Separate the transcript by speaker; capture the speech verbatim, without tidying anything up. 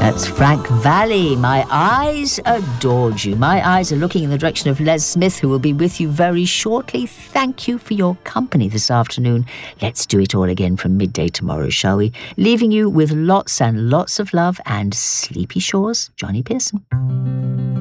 Speaker 1: That's Frank Valli. My eyes adored you. My eyes are looking in the direction of Les Smith, who will be with you very shortly. Thank you for your company this afternoon. Let's do it all again from midday tomorrow, shall we? Leaving you with lots and lots of love and sleepy shores, Johnny Pearson.